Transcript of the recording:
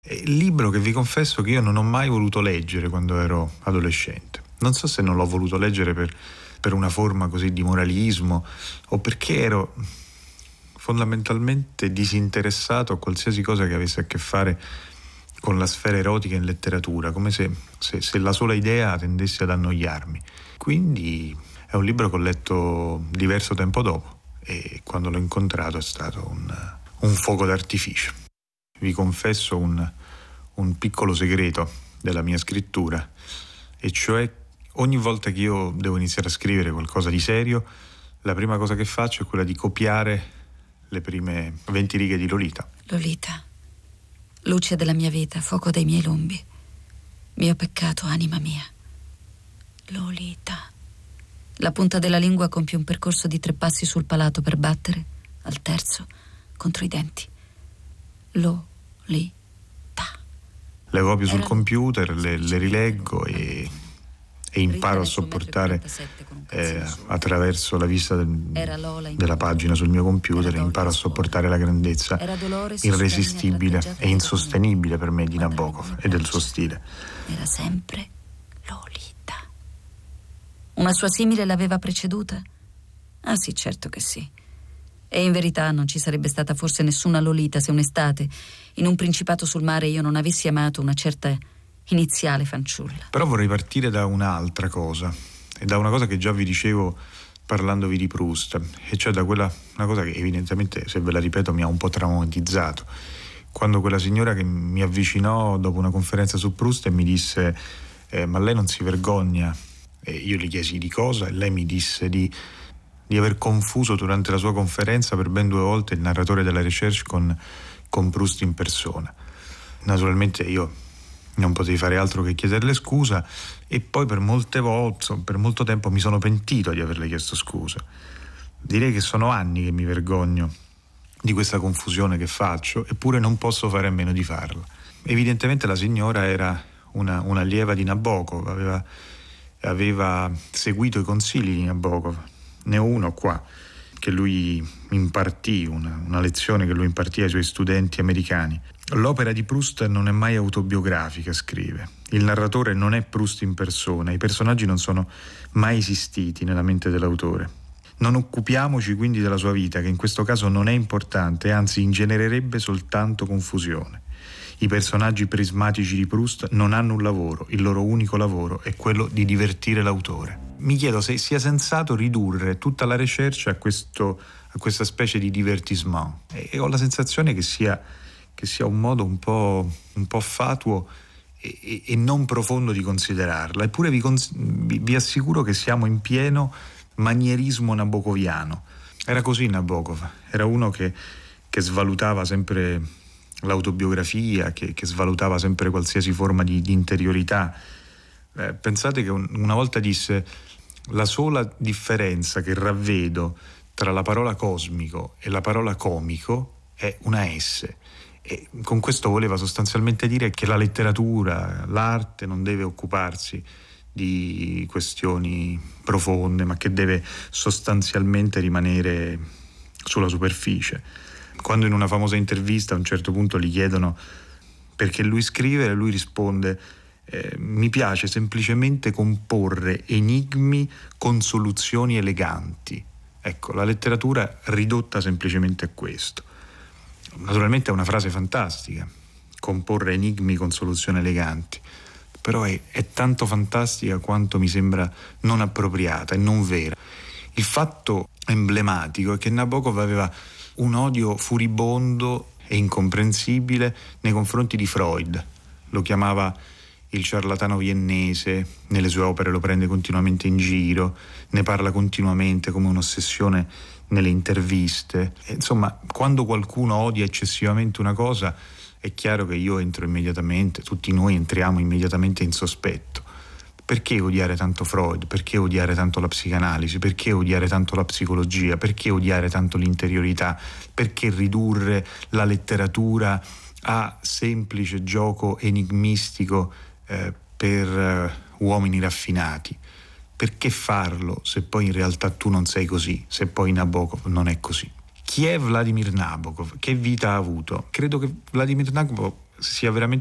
È il libro che vi confesso che io non ho mai voluto leggere quando ero adolescente. Non so se non l'ho voluto leggere per una forma così di moralismo o perché ero fondamentalmente disinteressato a qualsiasi cosa che avesse a che fare con la sfera erotica in letteratura, come se la sola idea tendesse ad annoiarmi. Quindi è un libro che ho letto diverso tempo dopo e quando l'ho incontrato è stato un fuoco d'artificio. Vi confesso un piccolo segreto della mia scrittura, e cioè ogni volta che io devo iniziare a scrivere qualcosa di serio, la prima cosa che faccio è quella di copiare le prime 20 righe di Lolita. Lolita, luce della mia vita, fuoco dei miei lombi, mio peccato, anima mia. Lolita. La punta della lingua compie un percorso di 3 passi sul palato per battere, al terzo, contro i denti. Lolita. Le copio sul computer, le rileggo e imparo a sopportare attraverso la vista della pagina sul mio computer, imparo a sopportare la grandezza irresistibile e insostenibile per me di Nabokov e del suo stile. Era sempre Lolita. Una sua simile l'aveva preceduta? Ah sì, certo che sì. E in verità non ci sarebbe stata forse nessuna Lolita se un'estate, in un principato sul mare, io non avessi amato una certa iniziale fanciulla. Però vorrei partire da un'altra cosa, e da una cosa che già vi dicevo parlandovi di Proust, e cioè da una cosa che evidentemente, se ve la ripeto, mi ha un po' traumatizzato. Quando quella signora che mi avvicinò dopo una conferenza su Proust e mi disse ma lei non si vergogna? E io gli chiesi di cosa e lei mi disse di aver confuso durante la sua conferenza per ben 2 volte il narratore della recherche con Proust in persona. Naturalmente io non potevi fare altro che chiederle scusa e poi per molto tempo mi sono pentito di averle chiesto scusa. Direi che sono anni che mi vergogno di questa confusione che faccio, eppure non posso fare a meno di farla. Evidentemente la signora era un'allieva di Nabokov, aveva seguito i consigli di Nabokov. Ne ho uno qua che lui impartì, una lezione che lui impartì ai suoi studenti americani. L'opera di Proust non è mai autobiografica, scrive. Il narratore non è Proust in persona, i personaggi non sono mai esistiti nella mente dell'autore. Non occupiamoci quindi della sua vita, che in questo caso non è importante, anzi ingenererebbe soltanto confusione. I personaggi prismatici di Proust non hanno un lavoro, il loro unico lavoro è quello di divertire l'autore. Mi chiedo se sia sensato ridurre tutta la recherche a questa specie di divertissement, e ho la sensazione che sia un modo un po' fatuo e non profondo di considerarla. Eppure vi assicuro che siamo in pieno manierismo nabokoviano. Era così Nabokov, era uno che svalutava sempre l'autobiografia, che svalutava sempre qualsiasi forma di interiorità. Pensate che una volta disse: la sola differenza che ravvedo tra la parola cosmico e la parola comico è una S. E con questo voleva sostanzialmente dire che la letteratura, l'arte non deve occuparsi di questioni profonde, ma che deve sostanzialmente rimanere sulla superficie. Quando in una famosa intervista a un certo punto gli chiedono perché lui scrive, lui risponde: mi piace semplicemente comporre enigmi con soluzioni eleganti. Ecco, la letteratura ridotta semplicemente a questo. Naturalmente è una frase fantastica, comporre enigmi con soluzioni eleganti, però è tanto fantastica quanto mi sembra non appropriata e non vera. Il fatto emblematico è che Nabokov aveva un odio furibondo e incomprensibile nei confronti di Freud. Lo chiamava il ciarlatano viennese, nelle sue opere lo prende continuamente in giro, ne parla continuamente come un'ossessione nelle interviste. E, insomma, quando qualcuno odia eccessivamente una cosa, è chiaro che io entro immediatamente, tutti noi entriamo immediatamente in sospetto. Perché odiare tanto Freud? Perché odiare tanto la psicanalisi? Perché odiare tanto la psicologia? Perché odiare tanto l'interiorità? Perché ridurre la letteratura a semplice gioco enigmistico per uomini raffinati? Perché farlo se poi in realtà tu non sei così, se poi Nabokov non è così? Chi è Vladimir Nabokov? Che vita ha avuto? Credo che Vladimir sia veramente